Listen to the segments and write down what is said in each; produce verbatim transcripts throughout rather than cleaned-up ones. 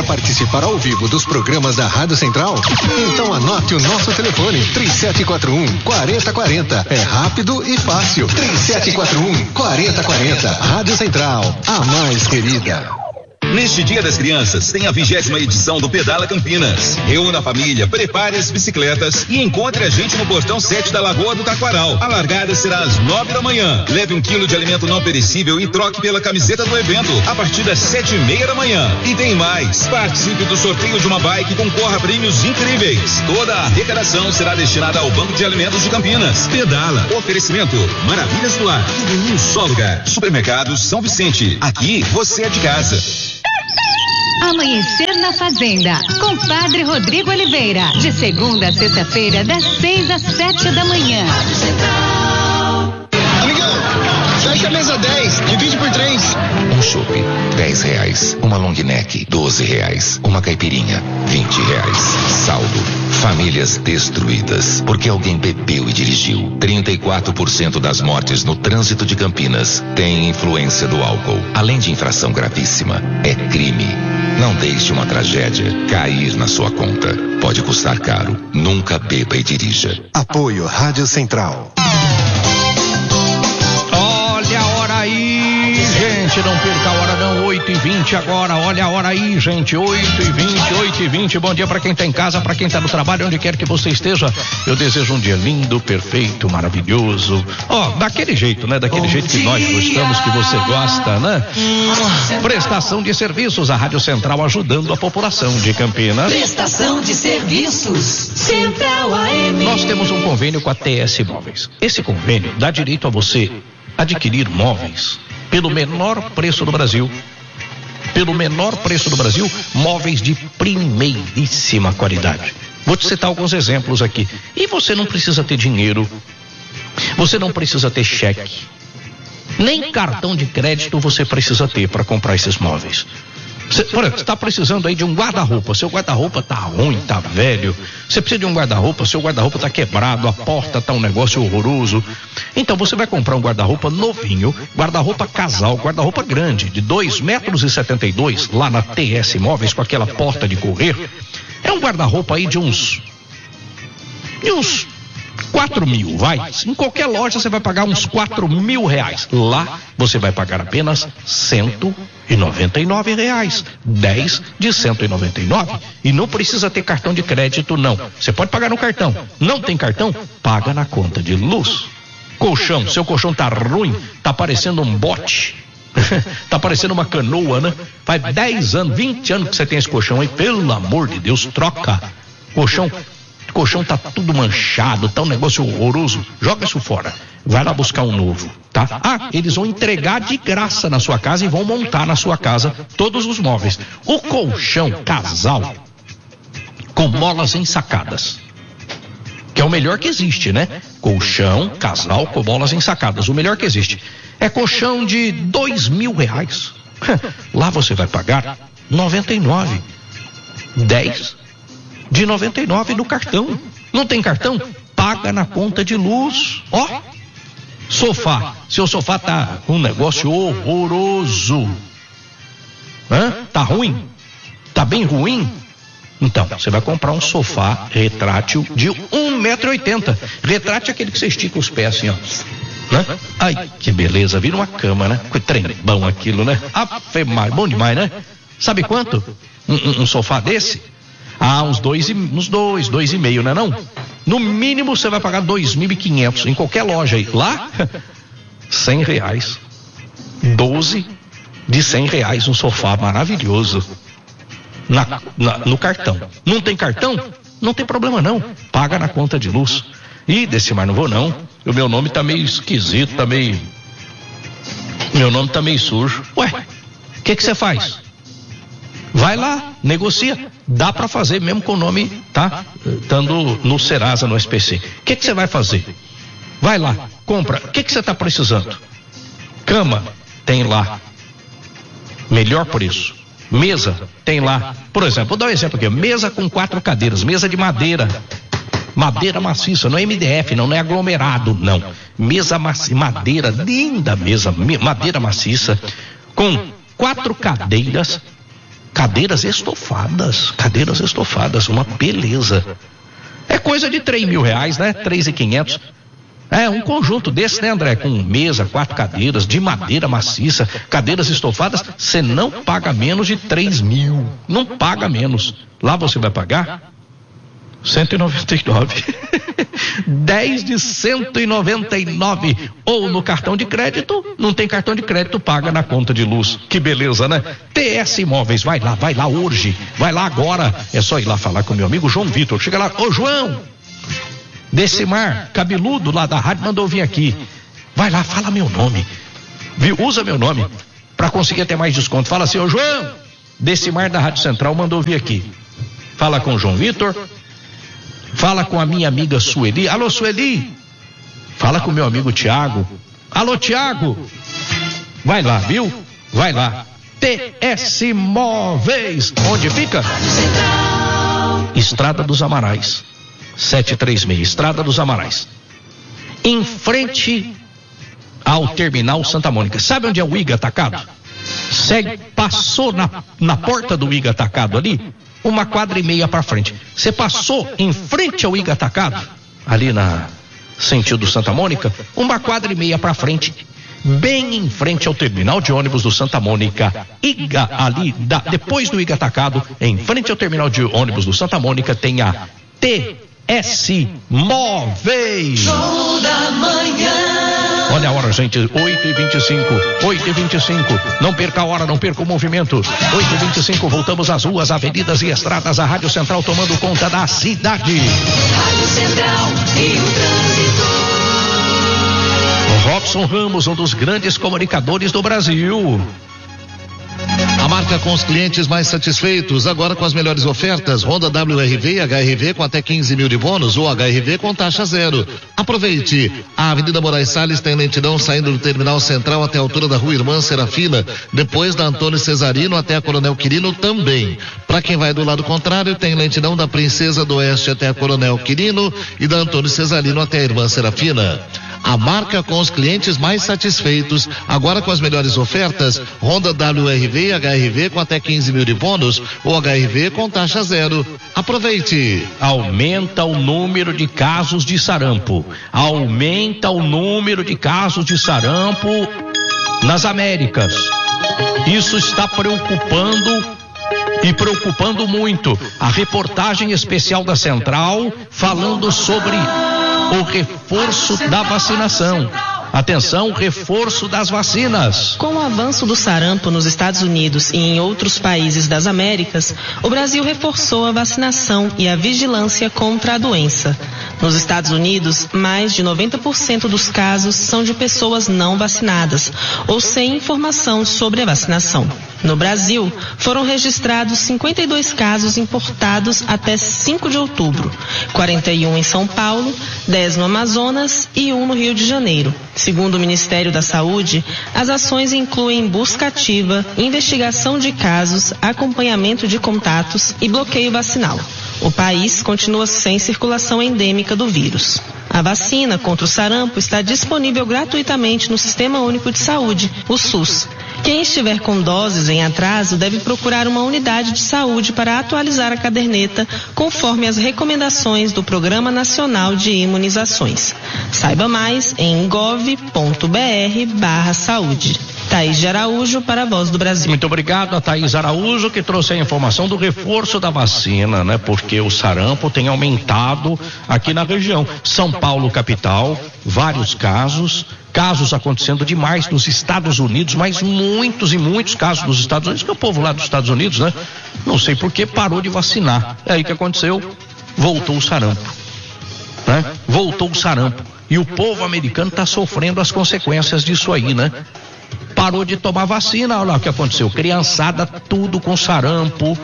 Quer participar ao vivo dos programas da Rádio Central? Então anote o nosso telefone três sete quatro um, quatro zero quatro zero. É rápido e fácil. três sete quatro um, quatro zero quatro zero. Rádio Central, a mais querida. Neste Dia das Crianças, tem a vigésima edição do Pedala Campinas. Reúna a família, prepare as bicicletas e encontre a gente no portão sete da Lagoa do Taquaral. A largada será às nove da manhã. Leve um quilo de alimento não perecível e troque pela camiseta do evento a partir das sete e meia da manhã. E tem mais. Participe do sorteio de uma bike e concorra a prêmios incríveis. Toda a arrecadação será destinada ao Banco de Alimentos de Campinas. Pedala. Oferecimento Maravilhas do Lar. Tudo em um só lugar. Supermercados São Vicente. Aqui você é de casa. Amanhecer na Fazenda, com Padre Rodrigo Oliveira, de segunda a sexta-feira, das seis às sete da manhã. Amigão, fecha a mesa dez, divide por três. Um chopp, dez reais. Uma long neck, doze reais. Uma caipirinha, vinte reais. Saldo. Famílias destruídas porque alguém bebeu e dirigiu. trinta e quatro por cento das mortes no trânsito de Campinas têm influência do álcool. Além de infração gravíssima, é crime. Não deixe uma tragédia cair na sua conta. Pode custar caro. Nunca beba e dirija. Apoio Rádio Central. Olha a hora aí, gente, não perca a hora não, oito e vinte agora, olha a hora aí, gente, oito e vinte, oito e vinte, bom dia para quem tá em casa, para quem tá no trabalho, onde quer que você esteja, eu desejo um dia lindo, perfeito, maravilhoso, ó, oh, daquele jeito, né, daquele bom jeito que dia. Nós gostamos, que você gosta, né? Prestação de serviços, a Rádio Central ajudando a população de Campinas. Prestação de serviços, Central A M. Nós temos um convênio com a T S Móveis, esse convênio dá direito a você adquirir móveis pelo menor preço do Brasil. Pelo menor preço do Brasil, móveis de primeiríssima qualidade. Vou te citar alguns exemplos aqui. E você não precisa ter dinheiro, você não precisa ter cheque, nem cartão de crédito você precisa ter para comprar esses móveis. Você, por exemplo, está precisando aí de um guarda-roupa, seu guarda-roupa tá ruim, tá velho, você precisa de um guarda-roupa, seu guarda-roupa tá quebrado, a porta tá um negócio horroroso, então você vai comprar um guarda-roupa novinho, guarda-roupa casal, guarda-roupa grande, de dois metros e setenta e dois, lá na T S Móveis, com aquela porta de correr, é um guarda-roupa aí de uns, de uns quatro mil, vai. Em qualquer loja você vai pagar uns quatro mil reais. Lá você vai pagar apenas cento e noventa e nove reais. dez de cento e noventa e nove. E não precisa ter cartão de crédito, não. Você pode pagar no cartão. Não tem cartão? Paga na conta de luz. Colchão, seu colchão tá ruim, tá parecendo um bote. Tá parecendo uma canoa, né? Faz dez anos, vinte anos que você tem esse colchão aí. Pelo amor de Deus, troca. Colchão. O colchão tá tudo manchado, tá um negócio horroroso, joga isso fora, vai lá buscar um novo, tá? Ah, eles vão entregar de graça na sua casa e vão montar na sua casa todos os móveis. O colchão casal com molas ensacadas, que é o melhor que existe, né? Colchão casal com molas ensacadas, o melhor que existe. É colchão de dois mil reais. Lá você vai pagar noventa e nove, dez de noventa e nove no cartão. Não tem cartão? Paga na conta de luz. Ó, sofá. Seu sofá tá um negócio horroroso. Hã? Tá ruim? Tá bem ruim? Então, você vai comprar um sofá retrátil de um metro e oitenta. Retrátil é aquele que você estica os pés assim, ó. Né? Ai, que beleza. Vira uma cama, né? Que trem bom aquilo, né? Afe Maria, bom demais, né? Sabe quanto? Um, um, um sofá desse? Ah, uns dois, uns dois, dois e meio, né não? No mínimo você vai pagar dois mil e quinhentos em qualquer loja aí. Lá, cem reais. Doze de cem reais um sofá maravilhoso. Na, na, no cartão. Não tem cartão? Não tem problema não. Paga na conta de luz. Ih, desse mais não vou não. O meu nome tá meio esquisito, tá meio... Meu nome tá meio sujo. Ué, o que que você faz? Vai lá, negocia. Dá pra fazer mesmo com o nome, tá? Estando no Serasa, no S P C. O que que você vai fazer? Vai lá, compra. O que que você tá precisando? Cama, tem lá. Melhor preço. Mesa, tem lá. Por exemplo, vou dar um exemplo aqui. Mesa com quatro cadeiras, mesa de madeira. Madeira maciça, não é M D F, não, não é aglomerado, não. Mesa maci... madeira, linda mesa, madeira maciça, com quatro cadeiras Cadeiras estofadas, cadeiras estofadas, uma beleza. É coisa de três mil reais, né? Três e quinhentos. É um conjunto desse, né, André? Com mesa, quatro cadeiras, de madeira maciça, cadeiras estofadas, você não paga menos de três mil. Não paga menos. Lá você vai pagar cento e noventa e nove. dez de cento e noventa e nove. Ou no cartão de crédito, não tem cartão de crédito, paga na conta de luz. Que beleza, né? T S Imóveis, vai lá, vai lá hoje, vai lá agora. É só ir lá falar com meu amigo João Vitor. Chega lá, ô João, Decimar, cabeludo lá da rádio, mandou vir aqui. Vai lá, fala meu nome, viu? Usa meu nome para conseguir ter mais desconto. Fala assim, ô João, Decimar da Rádio Central mandou vir aqui. Fala com o João Vitor. Fala com a minha amiga Sueli. Alô, Sueli. Fala com o meu amigo Tiago. Alô, Tiago. Vai lá, viu? Vai lá. T S Móveis. Onde fica? Estrada dos Amarais. setecentos e trinta e seis. Estrada dos Amarais. Em frente ao Terminal Santa Mônica. Sabe onde é o I G A Atacado? Segue, passou na, na porta do I G A Atacado ali, uma quadra e meia para frente. Você passou em frente ao I G A Atacado, ali na sentido Santa Mônica, uma quadra e meia para frente, bem em frente ao terminal de ônibus do Santa Mônica. I G A ali, da, depois do I G A Atacado, em frente ao terminal de ônibus do Santa Mônica, tem a T S Móveis. Show da manhã. Olha a hora, gente, oito e vinte e cinco, oito e vinte e cinco, não perca a hora, não perca o movimento. Oito e vinte e cinco, voltamos às ruas, avenidas e estradas, a Rádio Central tomando conta da cidade. Rádio Central e o trânsito. Robson Ramos, um dos grandes comunicadores do Brasil. A marca com os clientes mais satisfeitos, agora com as melhores ofertas. Honda W R V e H R V com até quinze mil de bônus ou H R V com taxa zero. Aproveite. A Avenida Moraes Salles tem lentidão saindo do Terminal Central até a altura da Rua Irmã Serafina, depois da Antônio Cesarino até a Coronel Quirino também. Para quem vai do lado contrário, tem lentidão da Princesa do Oeste até a Coronel Quirino e da Antônio Cesarino até a Irmã Serafina. A marca com os clientes mais satisfeitos, agora com as melhores ofertas. Honda W R V e H R V com até quinze mil de bônus ou H R V com taxa zero. Aproveite. Aumenta o número de casos de sarampo. Aumenta o número de casos de sarampo nas Américas. Isso está preocupando e preocupando muito. A reportagem especial da Central falando sobre o reforço da vacinação. Atenção, reforço das vacinas. Com o avanço do sarampo nos Estados Unidos e em outros países das Américas, o Brasil reforçou a vacinação e a vigilância contra a doença. Nos Estados Unidos, mais de noventa por cento dos casos são de pessoas não vacinadas ou sem informação sobre a vacinação. No Brasil, foram registrados cinquenta e dois casos importados até cinco de outubro, quarenta e um em São Paulo, dez no Amazonas e um no Rio de Janeiro. Segundo o Ministério da Saúde, as ações incluem busca ativa, investigação de casos, acompanhamento de contatos e bloqueio vacinal. O país continua sem circulação endêmica do vírus. A vacina contra o sarampo está disponível gratuitamente no Sistema Único de Saúde, o SUS. Quem estiver com doses em atraso deve procurar uma unidade de saúde para atualizar a caderneta conforme as recomendações do Programa Nacional de Imunizações. Saiba mais em gov ponto br barra saúde. Thaís de Araújo para a Voz do Brasil. Muito obrigado a Thaís Araújo, que trouxe a informação do reforço da vacina, né? Porque o sarampo tem aumentado aqui na região. São Paulo, capital, vários casos, casos acontecendo demais nos Estados Unidos, mas muitos e muitos casos nos Estados Unidos, que é o povo lá dos Estados Unidos, né? Não sei por que parou de vacinar. É aí que aconteceu, voltou o sarampo, né? Voltou o sarampo. E o povo americano está sofrendo as consequências disso aí, né? Parou de tomar vacina, olha lá o que aconteceu, criançada tudo com sarampo.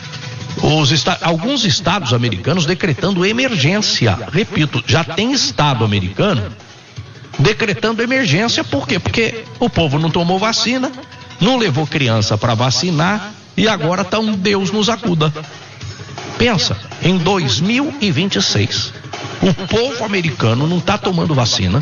Os esta... Alguns estados americanos decretando emergência, repito, já tem estado americano decretando emergência, por quê? Porque o povo não tomou vacina, não levou criança para vacinar e agora tá um Deus nos acuda. Pensa, em dois mil e vinte e seis, o povo americano não tá tomando vacina,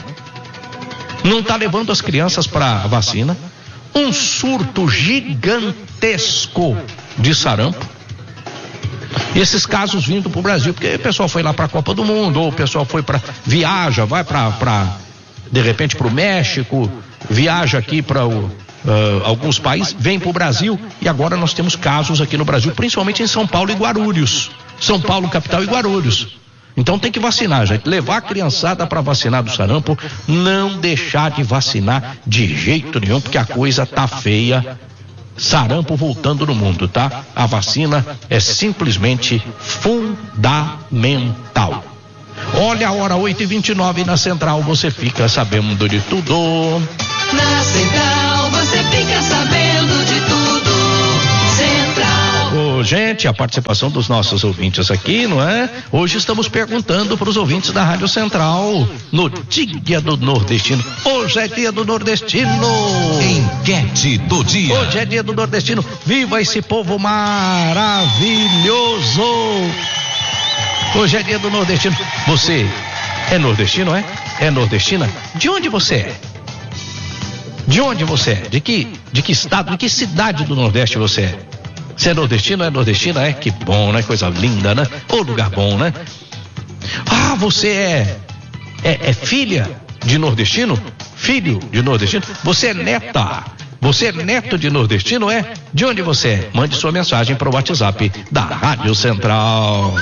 não está levando as crianças para a vacina, um surto gigantesco de sarampo. E esses casos vindo para o Brasil, porque o pessoal foi lá para a Copa do Mundo, ou o pessoal foi para viaja, vai para de repente para o México, viaja aqui para uh, alguns países, vem para o Brasil, e agora nós temos casos aqui no Brasil, principalmente em São Paulo e Guarulhos. São Paulo, capital, e Guarulhos. Então tem que vacinar, gente. Levar a criançada para vacinar do sarampo, não deixar de vacinar de jeito nenhum, porque a coisa tá feia. Sarampo voltando no mundo, tá? A vacina é simplesmente fundamental. Olha a hora, oito e vinte e nove na Central, você fica sabendo de tudo. Na Central você fica sabendo de tudo. Central. Ô, gente, a participação dos nossos ouvintes aqui, não é? Hoje estamos perguntando para os ouvintes da Rádio Central, no Dia do Nordestino. Hoje é Dia do Nordestino. Enquete do dia. Hoje é Dia do Nordestino. Viva esse povo maravilhoso. Hoje é Dia do Nordestino. Você é nordestino, é? É nordestina? De onde você é? De onde você é? De que, de que estado, de que cidade do Nordeste você é? Você é nordestino, é nordestina? É, que bom, né? Coisa linda, né? Ô, lugar bom, né? Ah, você é, é, é filha de nordestino? Filho de nordestino? Você é neta? Você é neto de nordestino, é? De onde você é? Mande sua mensagem para o WhatsApp da Rádio Central.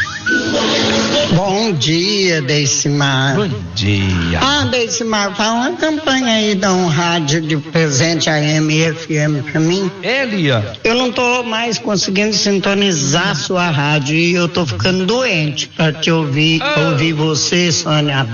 Bom dia, Deicimar. Bom dia. Ah, Deicimar, faz uma campanha aí, dá um rádio de presente A M e F M pra mim. Elia. Eu não tô mais conseguindo sintonizar a sua rádio e eu tô ficando doente pra te ouvir, ah. ouvir você, Sônia.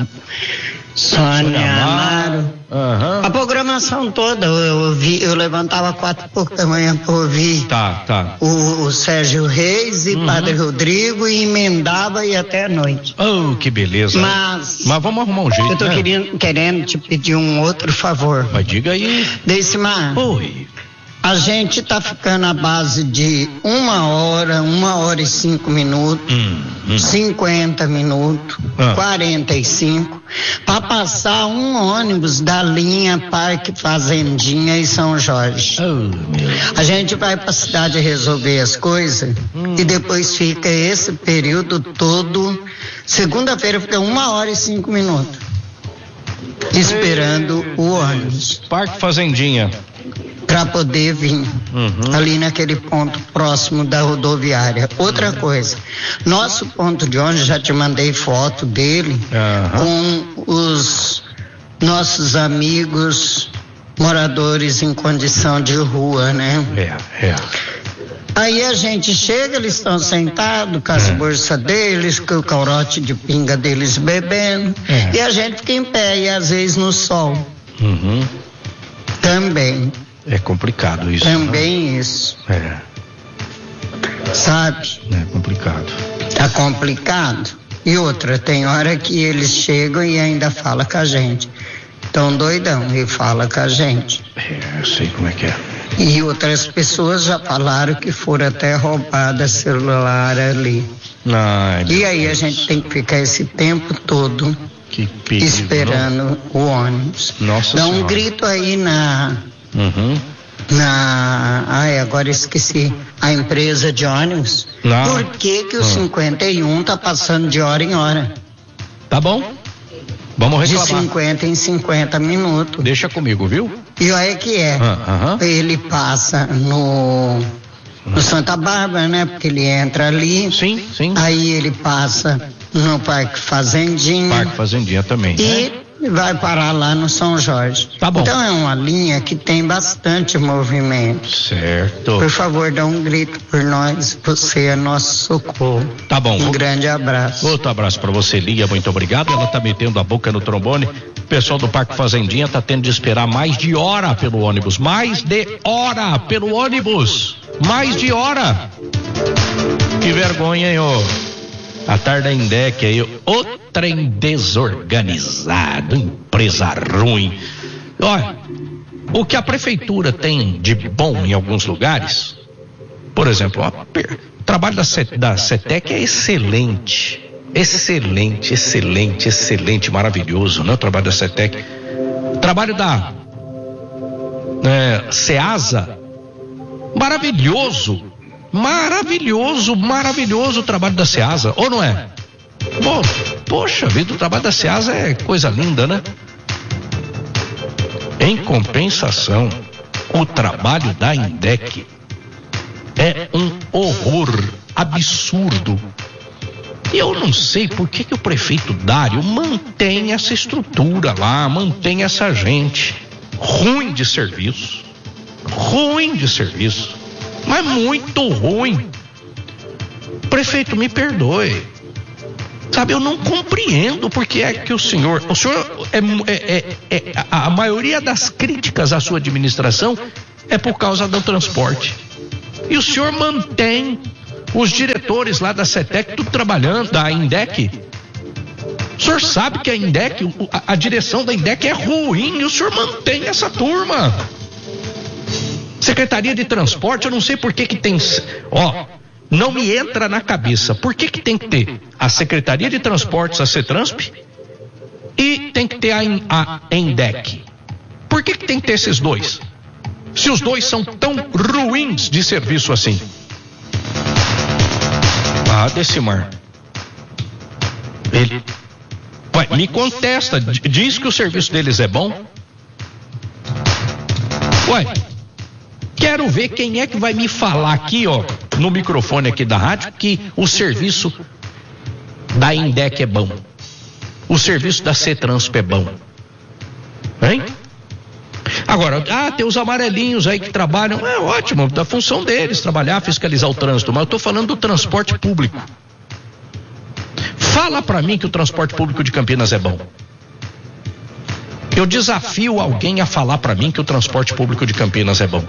Sônia Amaro. Uhum. A programação toda, eu ouvi, eu levantava quatro e pouco da manhã para ouvir tá, tá. O, o Sérgio Reis e uhum. Padre Rodrigo e emendava e até a noite. Oh, que beleza. Mas, Mas vamos arrumar um jeito, eu tô né? querendo, querendo te pedir um outro favor. Mas diga aí. Deicimar. Oi. A gente tá ficando à base de uma hora, uma hora e cinco minutos, hum, hum. cinquenta minutos, ah. quarenta e cinco, para passar um ônibus da linha Parque Fazendinha e São Jorge. Oh, a gente vai para a cidade resolver as coisas hum. e depois fica esse período todo. Segunda-feira fica uma hora e cinco minutos esperando Ei. o ônibus. Parque Fazendinha. Para poder vir uhum. ali naquele ponto próximo da rodoviária. Outra coisa, nosso ponto de ônibus, já te mandei foto dele uhum. com os nossos amigos moradores em condição de rua, né? É, é. Aí a gente chega, eles estão sentados com as é. bolsas deles, com o corote de pinga deles bebendo, é. e a gente fica em pé, e às vezes no sol. Uhum. Também. É complicado isso. Também não? Isso. É. Sabe? É complicado. Tá complicado. E outra, tem hora que eles chegam e ainda fala com a gente. Tão doidão e fala com a gente. É, eu sei como é que é. E outras pessoas já falaram que foram até roubadas celular ali. Ai, e aí a gente tem que ficar esse tempo todo que perigo, esperando não? o ônibus. Nossa Dá um senhora. grito aí na... Uhum. Na, ai, agora esqueci, a empresa de ônibus. Não. Por que que o uhum. cinquenta e um tá passando de hora em hora? Tá bom. Vamos reclamar. De cinquenta em cinquenta minutos. Deixa comigo, viu? E olha que é. Uhum. Ele passa no, no Santa Bárbara, né? Porque ele entra ali. Sim, sim. Aí ele passa no Parque Fazendinha. Parque Fazendinha também. E vai parar lá no São Jorge. Tá bom. Então é uma linha que tem bastante movimento. Certo. Por favor, dá um grito por nós. Você é nosso socorro. Tá bom. Um grande abraço. Outro abraço para você, Lia. Muito obrigado. Ela tá metendo a boca no trombone. O pessoal do Parque Fazendinha tá tendo de esperar mais de hora pelo ônibus. Mais de hora pelo ônibus. Mais de hora. Que vergonha, hein, ô? A Tardendec aí, o trem desorganizado, empresa ruim. Olha, o que a prefeitura tem de bom em alguns lugares, por exemplo, ó, o trabalho da, da CETEC é excelente, excelente, excelente, excelente, maravilhoso, né? O trabalho da CETEC. O trabalho da é, CEASA, maravilhoso. Maravilhoso, maravilhoso o trabalho da SEASA, ou não é? Pô, poxa vida, o trabalho da SEASA é coisa linda, né? Em compensação, o trabalho da INDEC é um horror absurdo. E eu não sei por que, que o prefeito Dário mantém essa estrutura lá, mantém essa gente ruim de serviço, ruim de serviço, mas muito ruim. Prefeito, me perdoe. Sabe, eu não compreendo porque é que o senhor, o senhor é, é, é, é a, a maioria das críticas à sua administração é por causa do transporte. E o senhor mantém os diretores lá da CETEC tudo trabalhando, da INDEC. O senhor sabe que a INDEC, a, a direção da INDEC é ruim e o senhor mantém essa turma. Secretaria de Transporte, eu não sei por que que tem, ó, não me entra na cabeça. Por que que tem que ter a Secretaria de Transportes, a CETRANSP, e tem que ter a, a INDEC? Por que que tem que ter esses dois? Se os dois são tão ruins de serviço assim. Ah, Decimar. Ele... Ué, me contesta, diz que o serviço deles é bom. Ué, quero ver quem é que vai me falar aqui, ó, no microfone aqui da rádio, que o serviço da INDEC é bom. O serviço da CETRANSP é bom. Hein? Agora, ah, tem os amarelinhos aí que trabalham, é ótimo, da função deles, trabalhar, fiscalizar o trânsito, mas eu tô falando do transporte público. Fala pra mim que o transporte público de Campinas é bom. Eu desafio alguém a falar pra mim que o transporte público de Campinas é bom.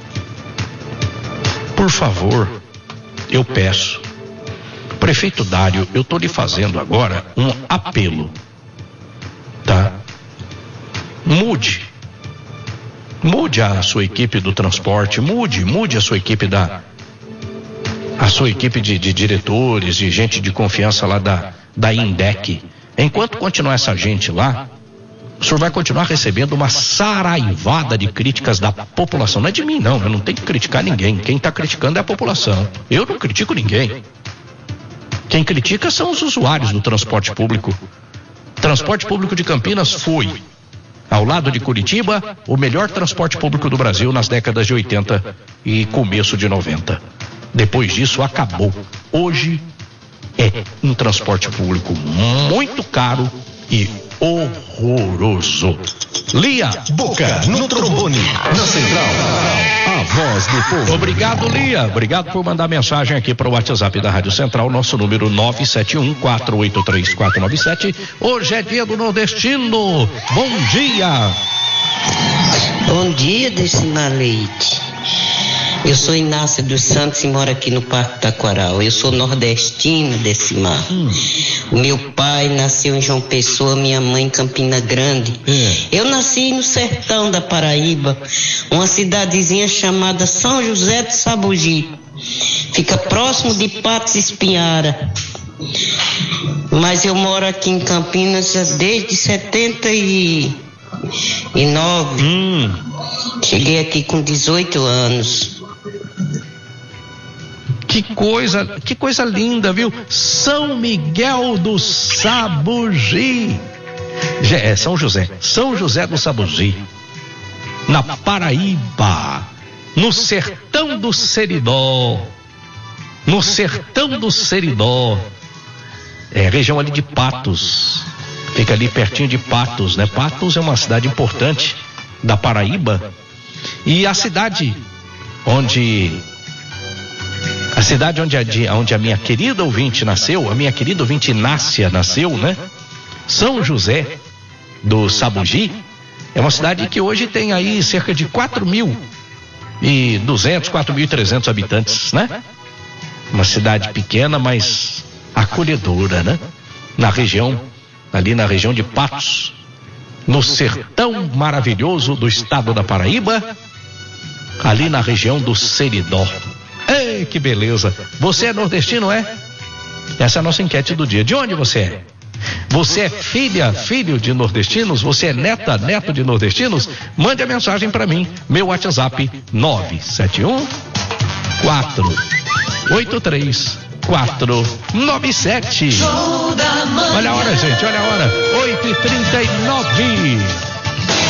Por favor, eu peço. Prefeito Dário, eu tô lhe fazendo agora um apelo, tá? Mude. Mude a sua equipe do transporte, mude, mude a sua equipe da, a sua equipe de, de diretores, de gente de confiança lá da, da INDEC. Enquanto continuar essa gente lá, o senhor vai continuar recebendo uma saraivada de críticas da população. Não é de mim não, eu não tenho que criticar ninguém. Quem está criticando é a população. Eu não critico ninguém. Quem critica são os usuários do transporte público. Transporte público de Campinas foi, ao lado de Curitiba, o melhor transporte público do Brasil nas décadas de oitenta e começo de noventa. Depois disso, acabou. Hoje é um transporte público muito caro e horroroso. Lia Boca no trombone, na central, a voz do povo. Obrigado, Lia. Obrigado por mandar mensagem aqui para o WhatsApp da Rádio Central, nosso número nove sete um, quatro oito três, quatro nove sete. Hoje é dia do nordestino. Bom dia. Bom dia, Decimar Leite. Eu sou Inácia dos Santos e moro aqui no Parque Taquaral. Eu sou nordestina, Decimar. Hum. O meu pai nasceu em João Pessoa, minha mãe em Campina Grande. Hum. Eu nasci no sertão da Paraíba, uma cidadezinha chamada São José do Sabugi. Fica próximo de Patos Espinhara. Mas eu moro aqui em Campinas desde setenta e nove. Hum. Cheguei aqui com dezoito anos. Que coisa, que coisa linda, viu? São Miguel do Sabugi. É São José, São José do Sabugi, na Paraíba, no sertão do Seridó, no sertão do Seridó, é região ali de Patos, fica ali pertinho de Patos, né? Patos é uma cidade importante da Paraíba e a cidade onde A cidade onde a, onde a minha querida ouvinte nasceu, a minha querida ouvinte Inácia nasceu, né? São José do Sabugi, é uma cidade que hoje tem aí cerca de quatro mil e duzentos, quatro mil e trezentos habitantes, né? Uma cidade pequena, mas acolhedora, né? Na região, ali na região de Patos, no sertão maravilhoso do estado da Paraíba, ali na região do Seridó. Ei, que beleza! Você é nordestino, é? Essa é a nossa enquete do dia. De onde você é? Você é filha, filho de nordestinos? Você é neta, neto de nordestinos? Mande a mensagem para mim. Meu WhatsApp nove sete um, quatro oito três quatro nove sete. Olha a hora, gente, olha a hora. oito e trinta e nove.